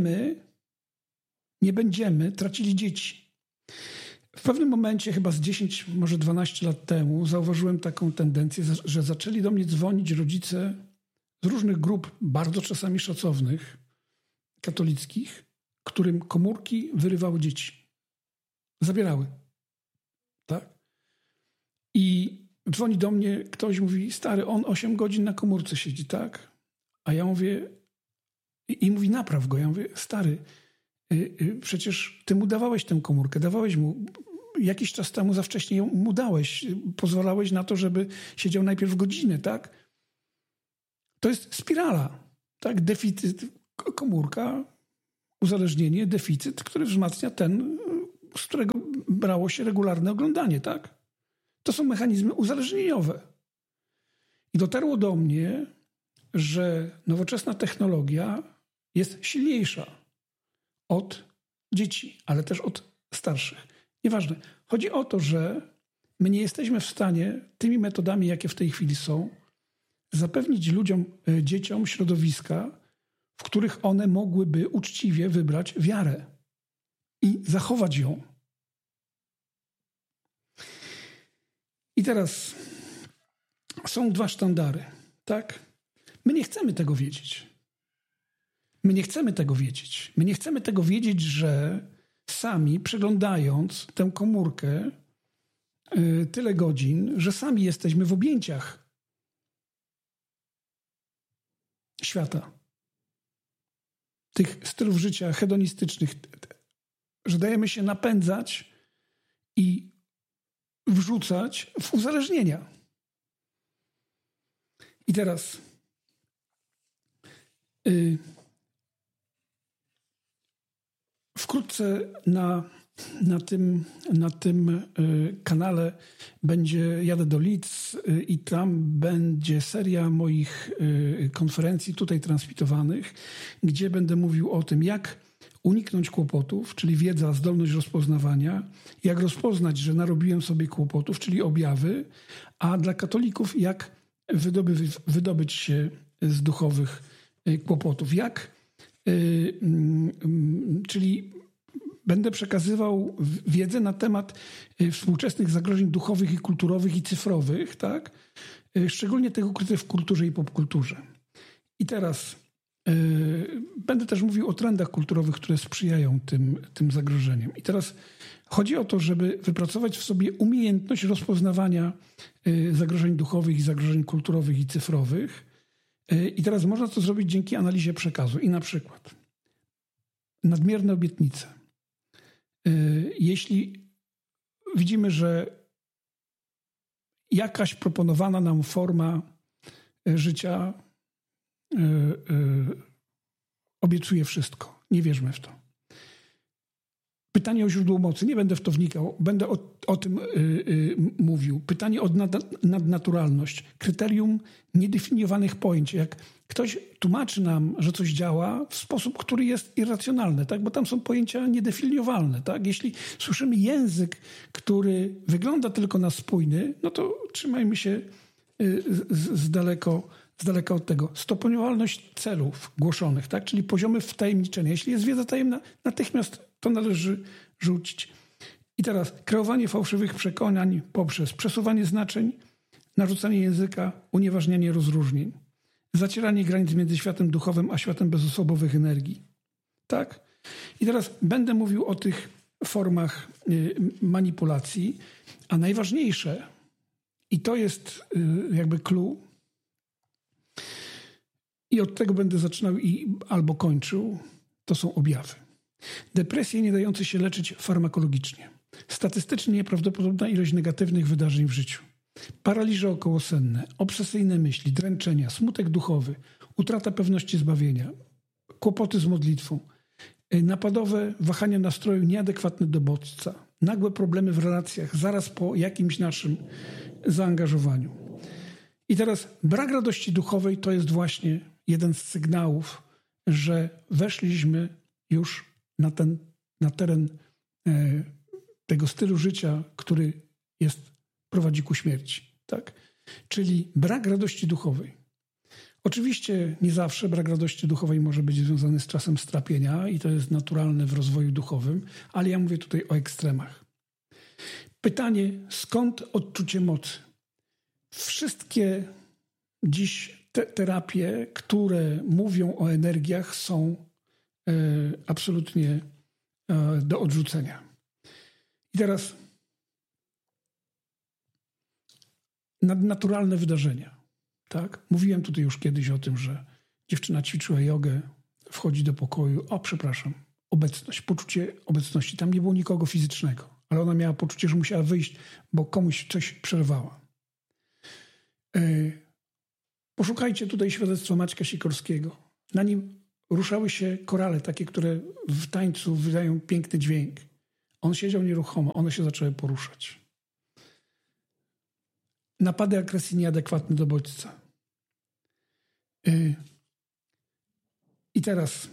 będziemy tracili dzieci. W pewnym momencie, chyba z 10, może 12 lat temu, zauważyłem taką tendencję, że zaczęli do mnie dzwonić rodzice z różnych grup, bardzo czasami szacownych, katolickich, którym komórki wyrywały dzieci. Zabierały. Tak? I dzwoni do mnie ktoś, mówi, stary, on 8 godzin na komórce siedzi, tak? A ja mówię, i mówi, napraw go. Ja mówię, stary, przecież ty mu dawałeś tę komórkę, dawałeś mu, jakiś czas temu za wcześnie ją mu dałeś, pozwalałeś na to, żeby siedział najpierw godzinę, tak? To jest spirala, tak? Deficyt, komórka, uzależnienie, deficyt, który wzmacnia ten, z którego brało się regularne oglądanie, tak? To są mechanizmy uzależnieniowe. I dotarło do mnie, że nowoczesna technologia jest silniejsza od dzieci, ale też od starszych. Nieważne. Chodzi o to, że my nie jesteśmy w stanie tymi metodami, jakie w tej chwili są, zapewnić ludziom, dzieciom środowiska, w w których one mogłyby uczciwie wybrać wiarę i zachować ją. I teraz są dwa sztandary, tak? My nie chcemy tego wiedzieć. My nie chcemy tego wiedzieć. My nie chcemy tego wiedzieć, że sami przeglądając tę komórkę tyle godzin, że sami jesteśmy w objęciach świata. Tych stylów życia hedonistycznych, że dajemy się napędzać i wrzucać w uzależnienia. I teraz wkrótce na tym kanale jadę do Leeds i tam będzie seria moich konferencji tutaj transmitowanych, gdzie będę mówił o tym, jak uniknąć kłopotów, czyli wiedza, zdolność rozpoznawania, jak rozpoznać, że narobiłem sobie kłopotów, czyli objawy, a dla katolików jak wydobyć się z duchowych kłopotów. Czyli będę przekazywał wiedzę na temat współczesnych zagrożeń duchowych i kulturowych i cyfrowych, tak? Szczególnie tych ukrytych w kulturze i popkulturze. I teraz będę też mówił o trendach kulturowych, które sprzyjają tym zagrożeniom. I teraz chodzi o to, żeby wypracować w sobie umiejętność rozpoznawania zagrożeń duchowych i zagrożeń kulturowych i cyfrowych. I teraz można to zrobić dzięki analizie przekazu. I na przykład nadmierne obietnice. Jeśli widzimy, że jakaś proponowana nam forma życia obiecuje wszystko, nie wierzmy w to. Pytanie o źródło mocy, nie będę w to wnikał, będę o tym mówił. Pytanie o nadnaturalność, kryterium niedefiniowanych pojęć. Jak ktoś tłumaczy nam, że coś działa w sposób, który jest irracjonalny, tak? Bo tam są pojęcia niedefiniowalne. Tak? Jeśli słyszymy język, który wygląda tylko na spójny, no to trzymajmy się z daleka od tego. Stopniowalność celów głoszonych, tak? Czyli poziomy wtajemniczenia. Jeśli jest wiedza tajemna, natychmiast to należy rzucić. I teraz kreowanie fałszywych przekonań poprzez przesuwanie znaczeń, narzucanie języka, unieważnianie rozróżnień, zacieranie granic między światem duchowym a światem bezosobowych energii. Tak? I teraz będę mówił o tych formach manipulacji, a najważniejsze, i to jest jakby clue, i od tego będę zaczynał albo kończył, to są objawy. Depresje nie dające się leczyć farmakologicznie. Statystycznie nieprawdopodobna ilość negatywnych wydarzeń w życiu. Paraliże okołosenne, obsesyjne myśli, dręczenia, smutek duchowy, utrata pewności zbawienia, kłopoty z modlitwą, napadowe wahania nastroju nieadekwatne do bodźca, nagłe problemy w relacjach zaraz po jakimś naszym zaangażowaniu. I teraz brak radości duchowej to jest właśnie jeden z sygnałów, że weszliśmy już na teren tego stylu życia, który prowadzi ku śmierci. Tak? Czyli brak radości duchowej. Oczywiście nie zawsze brak radości duchowej może być związany z czasem strapienia i to jest naturalne w rozwoju duchowym, ale ja mówię tutaj o ekstremach. Pytanie, skąd odczucie mocy? Wszystkie dziś terapie, które mówią o energiach, są absolutnie do odrzucenia. I teraz nadnaturalne wydarzenia. Tak? Mówiłem tutaj już kiedyś o tym, że dziewczyna ćwiczyła jogę, wchodzi do pokoju, obecność, poczucie obecności. Tam nie było nikogo fizycznego, ale ona miała poczucie, że musiała wyjść, bo komuś coś przerwała. Poszukajcie tutaj świadectwa Maćka Sikorskiego. Na nim ruszały się korale, takie, które w tańcu wydają piękny dźwięk. On siedział nieruchomo, one się zaczęły poruszać. Napady agresji nieadekwatne do bodźca. I teraz,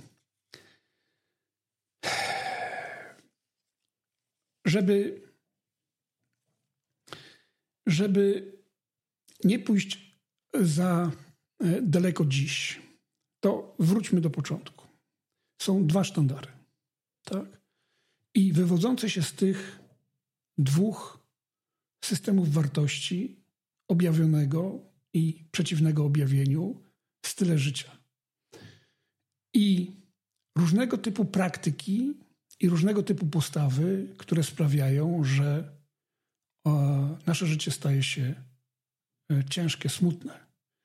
żeby nie pójść za daleko dziś, to wróćmy do początku. Są dwa sztandary, tak? I wywodzące się z tych dwóch systemów wartości, objawionego i przeciwnego objawieniu, style życia. I różnego typu praktyki i różnego typu postawy, które sprawiają, że nasze życie staje się ciężkie, smutne.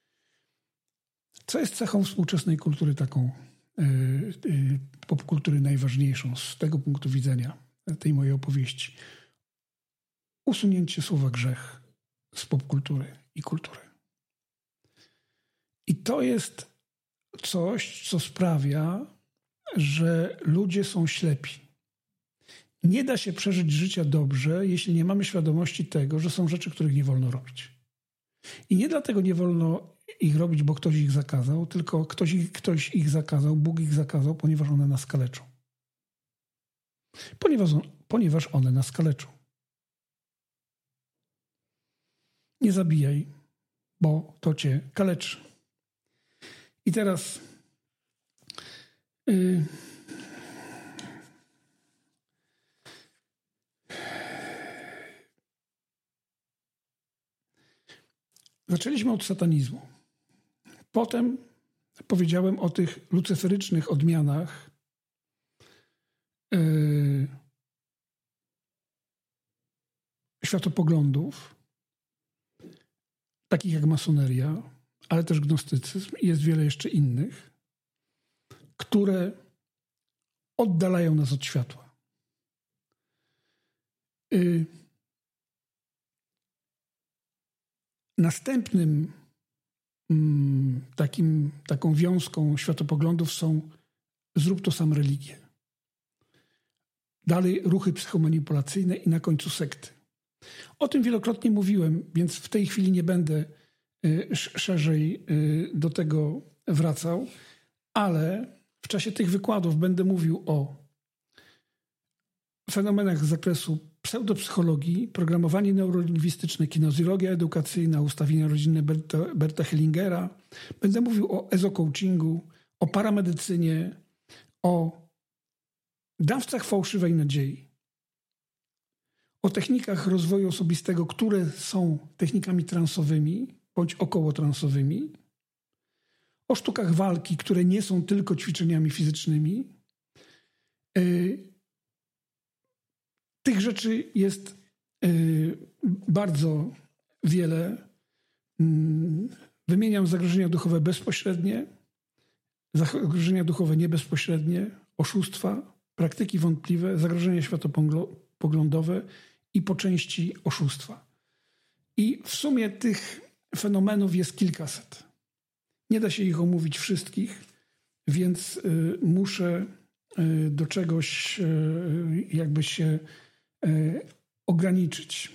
Co jest cechą współczesnej kultury taką, popkultury najważniejszą z tego punktu widzenia tej mojej opowieści? Usunięcie słowa grzech z popkultury i kultury. I to jest coś, co sprawia, że ludzie są ślepi. Nie da się przeżyć życia dobrze, jeśli nie mamy świadomości tego, że są rzeczy, których nie wolno robić. I nie dlatego nie wolno ich robić, bo ktoś ich zakazał, tylko ktoś ich zakazał, Bóg ich zakazał, ponieważ one nas kaleczą. Ponieważ one nas kaleczą. Nie zabijaj, bo to cię kaleczy. I teraz zaczęliśmy od satanizmu. Potem powiedziałem o tych lucyferycznych odmianach światopoglądów, takich jak masoneria, ale też gnostycyzm i jest wiele jeszcze innych, które oddalają nas od światła. Następnym taką wiązką światopoglądów są zrób to sam religię. Dalej ruchy psychomanipulacyjne i na końcu sekty. O tym wielokrotnie mówiłem, więc w tej chwili nie będę szerzej do tego wracał, ale w czasie tych wykładów będę mówił o fenomenach z zakresu pseudopsychologii, programowanie neurolingwistyczne, kinezjologia edukacyjna, ustawienia rodzinne Berta Hellingera. Będę mówił o ezocoachingu, o paramedycynie, o dawcach fałszywej nadziei, o technikach rozwoju osobistego, które są technikami transowymi bądź okołotransowymi, o sztukach walki, które nie są tylko ćwiczeniami fizycznymi. Tych rzeczy jest bardzo wiele. Wymieniam zagrożenia duchowe bezpośrednie, zagrożenia duchowe niebezpośrednie, oszustwa, praktyki wątpliwe, zagrożenia światopoglądowe i po części oszustwa. I w sumie tych fenomenów jest kilkaset. Nie da się ich omówić wszystkich, więc muszę do czegoś jakby się ograniczyć.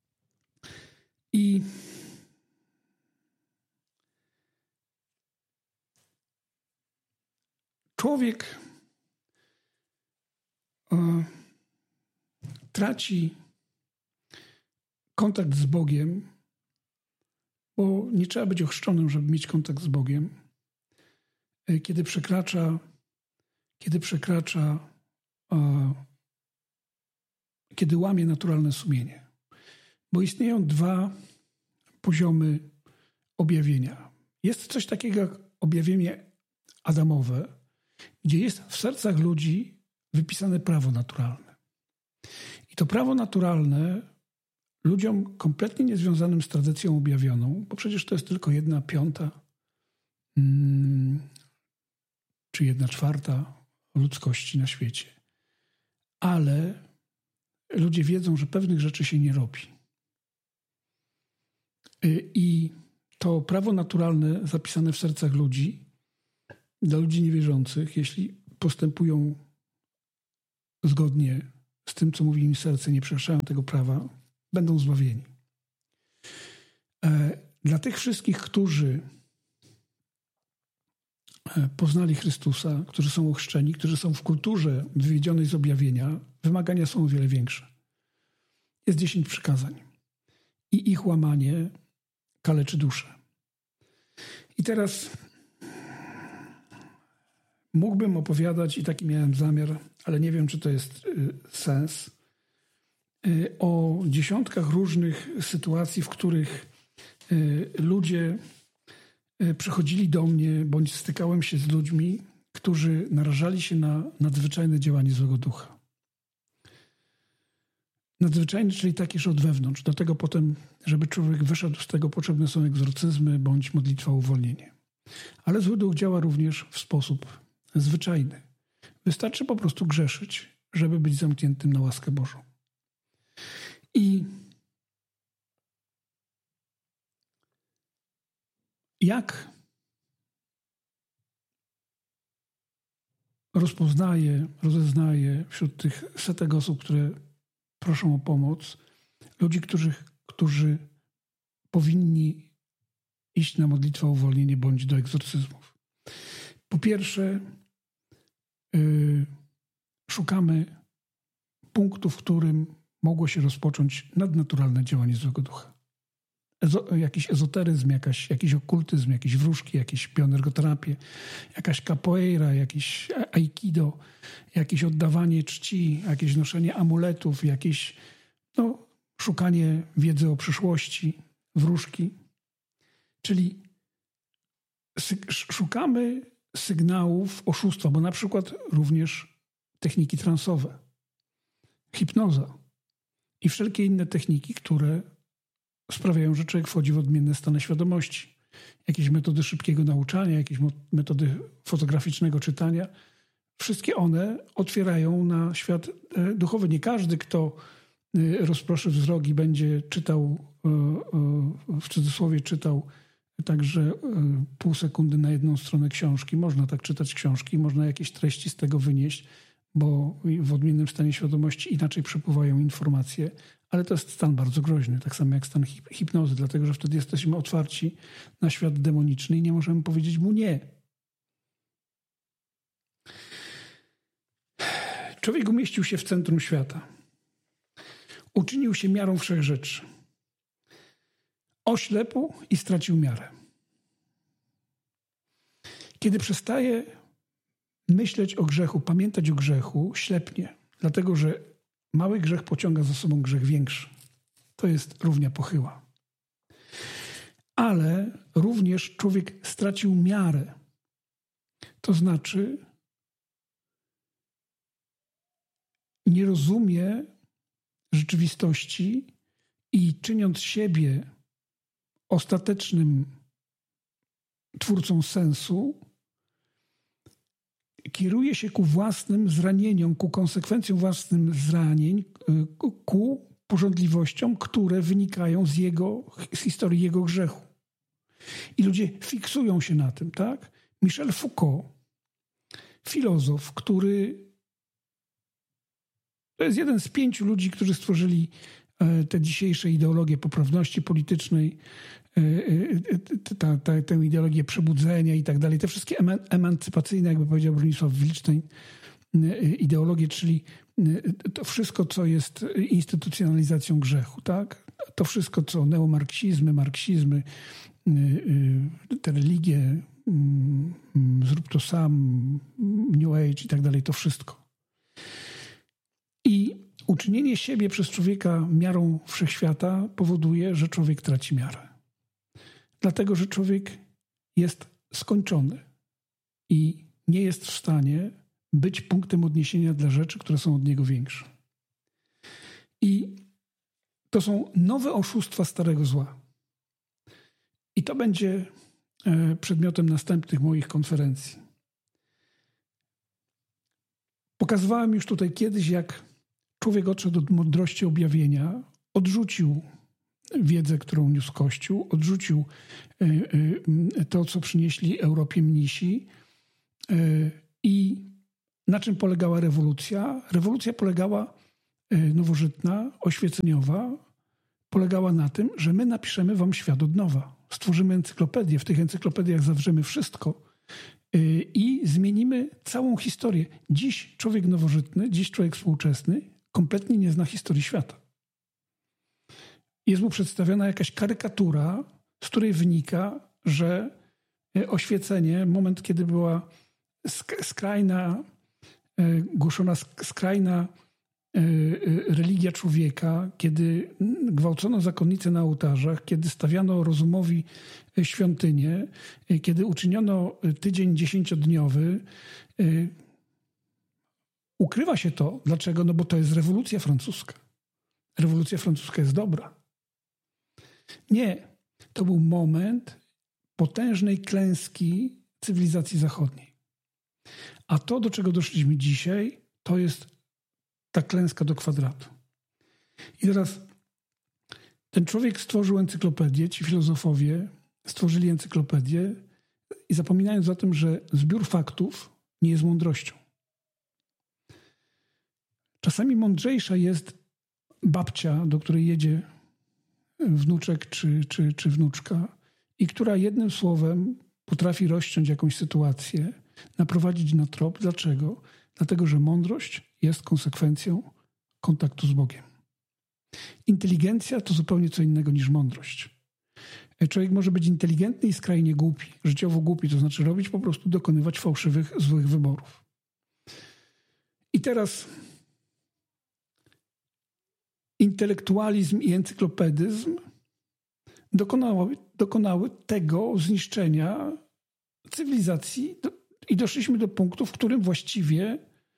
I człowiek traci kontakt z Bogiem, bo nie trzeba być ochrzczonym, żeby mieć kontakt z Bogiem, kiedy łamie naturalne sumienie. Bo istnieją dwa poziomy objawienia. Jest coś takiego jak objawienie adamowe, gdzie jest w sercach ludzi wypisane prawo naturalne. I to prawo naturalne ludziom kompletnie niezwiązanym z tradycją objawioną, bo przecież to jest tylko 1/5 czy 1/4 ludzkości na świecie. Ale ludzie wiedzą, że pewnych rzeczy się nie robi. I to prawo naturalne zapisane w sercach ludzi, dla ludzi niewierzących, jeśli postępują zgodnie z tym, co mówi im serce, nie przekraczają tego prawa, będą zbawieni. Dla tych wszystkich, którzy poznali Chrystusa, którzy są ochrzczeni, którzy są w kulturze wywiedzionej z objawienia, wymagania są o wiele większe. Jest 10 przykazań. I ich łamanie kaleczy duszę. I teraz mógłbym opowiadać, i taki miałem zamiar, ale nie wiem, czy to jest sens, o dziesiątkach różnych sytuacji, w których ludzie przychodzili do mnie, bądź stykałem się z ludźmi, którzy narażali się na nadzwyczajne działanie złego ducha. Nadzwyczajny, czyli taki, że od wewnątrz. Do tego potem, żeby człowiek wyszedł z tego, potrzebne są egzorcyzmy bądź modlitwa o uwolnienie. Ale zły duch działa również w sposób zwyczajny. Wystarczy po prostu grzeszyć, żeby być zamkniętym na łaskę Bożą. I jak rozeznaję wśród tych setek osób, które proszą o pomoc, ludzi, którzy powinni iść na modlitwę o uwolnienie bądź do egzorcyzmów. Po pierwsze, szukamy punktu, w którym mogło się rozpocząć nadnaturalne działanie złego ducha. Jakiś ezoteryzm, jakiś okultyzm, jakieś wróżki, jakieś bioenergoterapię, jakaś capoeira, jakiś aikido, jakieś oddawanie czci, jakieś noszenie amuletów, jakieś szukanie wiedzy o przyszłości, wróżki. Czyli szukamy sygnałów oszustwa, bo na przykład również techniki transowe, hipnoza i wszelkie inne techniki, które sprawiają, że człowiek wchodzi w odmienne stany świadomości. Jakieś metody szybkiego nauczania, jakieś metody fotograficznego czytania. Wszystkie one otwierają na świat duchowy. Nie każdy, kto rozproszy wzrok i będzie czytał, w cudzysłowie czytał także pół sekundy na jedną stronę książki. Można tak czytać książki, można jakieś treści z tego wynieść, bo w odmiennym stanie świadomości inaczej przepływają informacje, ale to jest stan bardzo groźny, tak samo jak stan hipnozy, dlatego że wtedy jesteśmy otwarci na świat demoniczny i nie możemy powiedzieć mu nie. Człowiek umieścił się w centrum świata. Uczynił się miarą wszechrzeczy. Oślepł i stracił miarę. Kiedy przestaje myśleć o grzechu, pamiętać o grzechu, ślepnie, dlatego że mały grzech pociąga za sobą grzech większy. To jest równia pochyła. Ale również człowiek stracił miarę. To znaczy nie rozumie rzeczywistości i czyniąc siebie ostatecznym twórcą sensu, kieruje się ku własnym zranieniom, ku konsekwencjom własnym zranień, ku pożądliwościom, które wynikają z historii jego grzechu. I ludzie fiksują się na tym, tak? Michel Foucault, filozof, który to jest jeden z 5 ludzi, którzy stworzyli te dzisiejsze ideologie poprawności politycznej, tę ideologię przebudzenia i tak dalej, te wszystkie emancypacyjne, jakby powiedział Bronisław Wilczstein, ideologie, czyli to wszystko, co jest instytucjonalizacją grzechu, tak? To wszystko, co neomarksizmy, marksizmy, te religie, zrób to sam, New Age i tak dalej, to wszystko. I uczynienie siebie przez człowieka miarą wszechświata powoduje, że człowiek traci miarę. Dlatego, że człowiek jest skończony i nie jest w stanie być punktem odniesienia dla rzeczy, które są od niego większe. I to są nowe oszustwa starego zła. I to będzie przedmiotem następnych moich konferencji. Pokazywałem już tutaj kiedyś, jak człowiek odszedł od mądrości objawienia, odrzucił wiedzę, którą niósł Kościół, odrzucił to, co przynieśli Europie mnisi. I na czym polegała rewolucja? Rewolucja polegała, nowożytna, oświeceniowa, polegała na tym, że my napiszemy wam świat od nowa. Stworzymy encyklopedię, w tych encyklopediach zawrzemy wszystko i zmienimy całą historię. Dziś człowiek nowożytny, dziś człowiek współczesny kompletnie nie zna historii świata. Jest mu przedstawiona jakaś karykatura, z której wynika, że oświecenie, moment, kiedy była głoszona skrajna religia człowieka, kiedy gwałcono zakonnice na ołtarzach, kiedy stawiano rozumowi świątynię, kiedy uczyniono tydzień 10-dniowy. Ukrywa się to. Dlaczego? No bo to jest rewolucja francuska. Rewolucja francuska jest dobra. Nie. To był moment potężnej klęski cywilizacji zachodniej. A to, do czego doszliśmy dzisiaj, to jest ta klęska do kwadratu. I teraz ten człowiek stworzył encyklopedię, ci filozofowie stworzyli encyklopedię i zapominając o tym, że zbiór faktów nie jest mądrością. Czasami mądrzejsza jest babcia, do której jedzie wnuczek czy wnuczka i która jednym słowem potrafi rozciąć jakąś sytuację, naprowadzić na trop. Dlaczego? Dlatego, że mądrość jest konsekwencją kontaktu z Bogiem. Inteligencja to zupełnie co innego niż mądrość. Człowiek może być inteligentny i skrajnie głupi, życiowo głupi, to znaczy dokonywać fałszywych, złych wyborów. I teraz intelektualizm i encyklopedyzm dokonały tego zniszczenia cywilizacji i doszliśmy do punktu, w którym właściwie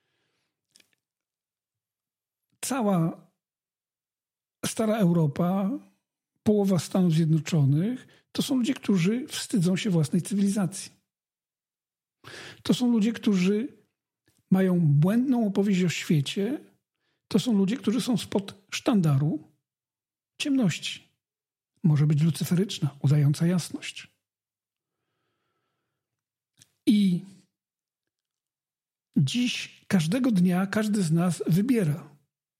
cała stara Europa, połowa Stanów Zjednoczonych, to są ludzie, którzy wstydzą się własnej cywilizacji. To są ludzie, którzy mają błędną opowieść o świecie. To są ludzie, którzy są spod sztandaru ciemności. Może być lucyferyczna, udająca jasność. I dziś, każdego dnia, każdy z nas wybiera,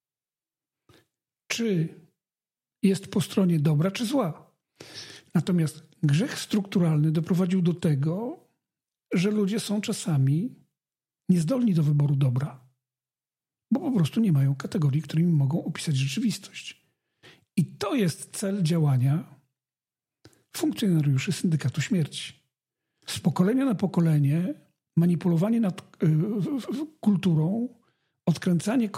czy jest po stronie dobra, czy zła. Natomiast grzech strukturalny doprowadził do tego, że ludzie są czasami niezdolni do wyboru dobra, bo po prostu nie mają kategorii, którymi mogą opisać rzeczywistość. I to jest cel działania funkcjonariuszy Syndykatu Śmierci. Z pokolenia na pokolenie manipulowanie nad kulturą, odkręcanie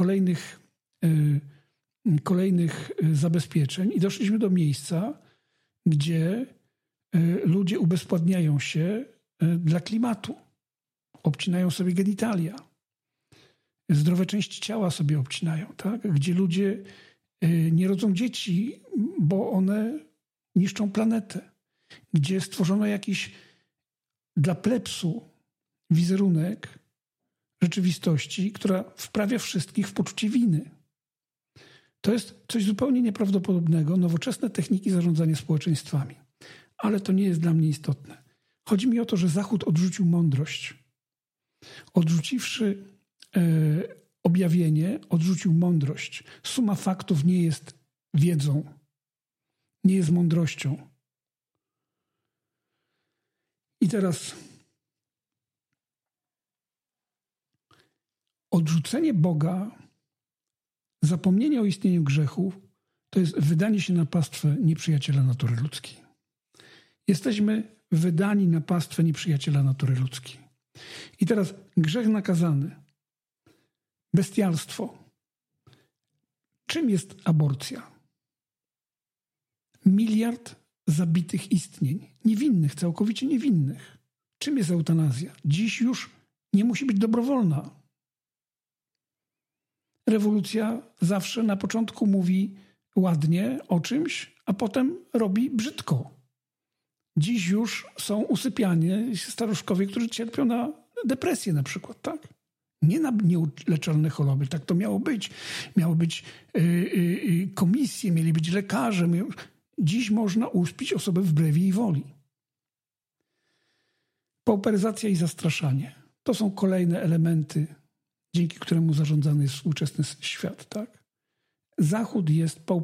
kolejnych zabezpieczeń i doszliśmy do miejsca, gdzie ludzie ubezpładniają się dla klimatu. Obcinają sobie genitalia. Zdrowe części ciała sobie obcinają, tak? Gdzie ludzie nie rodzą dzieci, bo one niszczą planetę. Gdzie stworzono jakiś dla plebsu wizerunek rzeczywistości, która wprawia wszystkich w poczucie winy. To jest coś zupełnie nieprawdopodobnego, nowoczesne techniki zarządzania społeczeństwami. Ale to nie jest dla mnie istotne. Chodzi mi o to, że Zachód odrzucił mądrość. Odrzuciwszy objawienie, odrzucił mądrość. Suma faktów nie jest wiedzą, nie jest mądrością. I teraz odrzucenie Boga, zapomnienie o istnieniu grzechu, to jest wydanie się na pastwę nieprzyjaciela natury ludzkiej. Jesteśmy wydani na pastwę nieprzyjaciela natury ludzkiej. I teraz grzech nakazany, bestialstwo. Czym jest aborcja? 1 miliard zabitych istnień, niewinnych, całkowicie niewinnych. Czym jest eutanazja? Dziś już nie musi być dobrowolna. Rewolucja zawsze na początku mówi ładnie o czymś, a potem robi brzydko. Dziś już są usypiani staruszkowie, którzy cierpią na depresję na przykład, tak? Nie na nieuleczalne choroby, tak to miało być. Miały być komisje, mieli być lekarze. Dziś można uśpić osobę wbrew jej woli. Pauperyzacja i zastraszanie. To są kolejne elementy, dzięki któremu zarządzany jest współczesny świat, tak? Zachód jest